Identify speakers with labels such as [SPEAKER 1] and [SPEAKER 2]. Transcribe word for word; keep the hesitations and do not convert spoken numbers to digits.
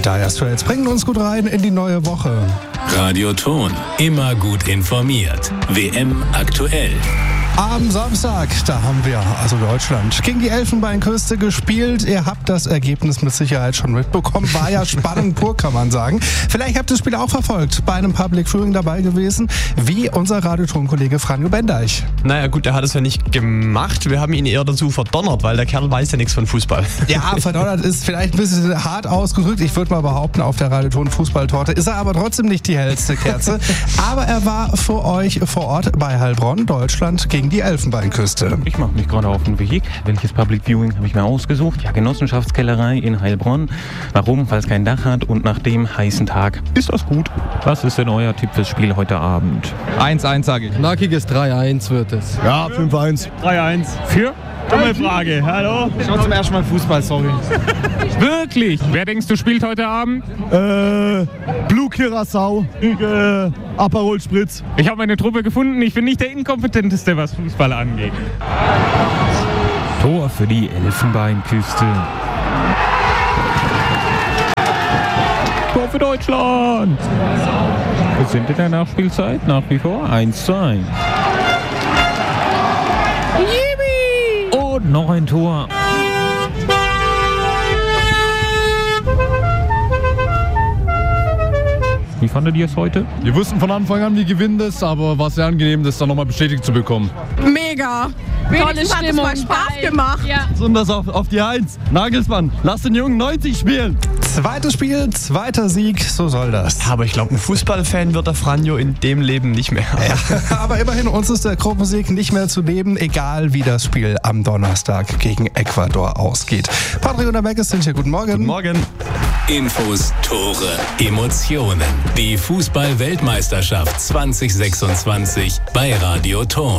[SPEAKER 1] Die Dire Straits bringen uns gut rein in die neue Woche.
[SPEAKER 2] Radioton, immer gut informiert. W M aktuell.
[SPEAKER 1] Am Samstag, da haben wir, also Deutschland, gegen die Elfenbeinküste gespielt. Ihr habt das Ergebnis mit Sicherheit schon mitbekommen. War ja spannend pur, kann man sagen. Vielleicht habt ihr das Spiel auch verfolgt, bei einem Public Viewing dabei gewesen, wie unser Radioton-Kollege Franjo Bendeich.
[SPEAKER 3] Naja gut, er hat es ja nicht gemacht. Wir haben ihn eher dazu verdonnert, weil der Kerl weiß ja nichts von Fußball.
[SPEAKER 1] Ja, verdonnert ist vielleicht ein bisschen hart ausgedrückt. Ich würde mal behaupten, auf der Radioton-Fußballtorte ist er aber trotzdem nicht die hellste Kerze. Aber er war für euch vor Ort bei Heilbronn, Deutschland, gegen die Elfenbeinküste.
[SPEAKER 4] Ich mache mich gerade auf den Weg. Welches Public Viewing habe ich mir ausgesucht? Ja, Genossenschaftskellerei in Heilbronn. Warum? Weil es kein Dach hat und nach dem heißen Tag ist das gut. Was ist denn euer Tipp fürs Spiel heute Abend?
[SPEAKER 5] eins eins sage ich.
[SPEAKER 6] Knackiges drei eins wird es.
[SPEAKER 5] Ja, fünf eins.
[SPEAKER 7] drei eins.
[SPEAKER 4] Für?
[SPEAKER 7] Dumme Frage. Hallo?
[SPEAKER 6] Ich schaue zum ersten Mal Fußball, sorry.
[SPEAKER 7] Wirklich? Wer denkst du spielt heute Abend?
[SPEAKER 5] Äh, Blue Curacao, äh, Aperol Spritz.
[SPEAKER 7] Ich habe meine Truppe gefunden. Ich bin nicht der Inkompetenteste, was Fußball angeht.
[SPEAKER 4] Tor für die Elfenbeinküste. Tor für Deutschland. Wir sind in der Nachspielzeit nach wie vor eins zu eins. Und noch ein Tor. Wie fandet ihr es heute?
[SPEAKER 5] Wir wussten von Anfang an, wir gewinnen das, aber war sehr angenehm, das dann nochmal bestätigt zu bekommen.
[SPEAKER 8] Mega! Tolle Stimmung, hat Spaß gemacht. Ja.
[SPEAKER 5] Besonders auf, auf die Eins. Nagelsmann, lass den Jungen neunzig spielen.
[SPEAKER 1] Zweites Spiel, zweiter Sieg, so soll das.
[SPEAKER 3] Aber ich glaube, ein Fußballfan wird der Franjo in dem Leben nicht mehr.
[SPEAKER 1] Ja, aber immerhin, uns ist der Gruppensieg nicht mehr zu nehmen, egal wie das Spiel am Donnerstag gegen Ecuador ausgeht. Patrick und der Beckes sind hier, guten Morgen.
[SPEAKER 3] Guten Morgen.
[SPEAKER 2] Infos, Tore, Emotionen. Die Fußball-Weltmeisterschaft zwanzig sechsundzwanzig bei Radioton.